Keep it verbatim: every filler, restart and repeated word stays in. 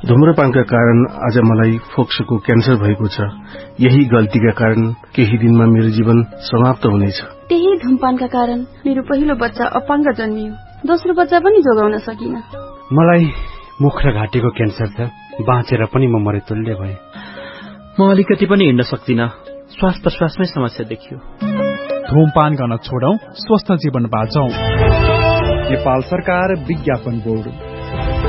धूम्रपानका कारण आज मलाई फोक्सोको क्यान्सर भएको छ। यही गल्तीका कारण केही दिनमा मेरो जीवन समाप्त हुनेछ। त्यही धूमपानका कारण मेरो पहिलो बच्चा अपाङ्ग जन्मियो। दोस्रो बच्चा पनि जोगाउन सकिन। मलाई मुख र घाँटीको क्यान्सर छ। बाँचेर पनि म मरेतुल्य भए। म अलिकति पनि हिँड्न सक्दिनँ। श्वास प्रश्वासमै समस्या देखियो। धूमपान गर्न छोडौं, स्वस्थ जीवन बाँचौं। नेपाल सरकार विज्ञापन बोर्ड।